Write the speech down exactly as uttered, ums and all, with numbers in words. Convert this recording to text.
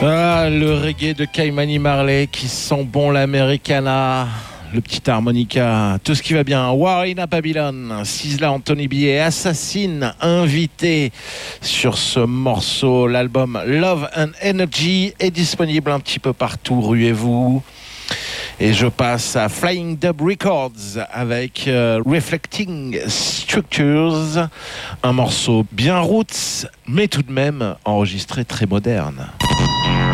Ah, le reggae de Ky-Mani Marley qui sent bon l'Americana, le petit harmonica, tout ce qui va bien. War in a Babylon, Sizzla, Anthony B et Assassin invité sur ce morceau. L'album Love and Energy est disponible un petit peu partout, ruez-vous. Et je passe à Flying Dub Records avec euh, Reflecting Structures, un morceau bien roots, mais tout de même enregistré très moderne.